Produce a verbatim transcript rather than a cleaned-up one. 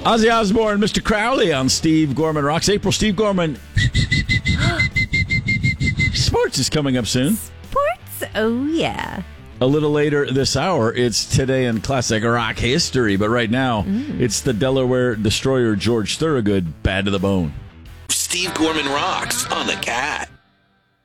Ozzy Osbourne, Mister Crowley on Steve Gorman Rocks. April, Steve Gorman. Sports is coming up soon. Sports? Oh, yeah. A little later this hour, it's Today in Classic Rock History. But right now, mm. it's the Delaware Destroyer George Thorogood, Bad to the Bone. Steve Gorman Rocks on the Cat.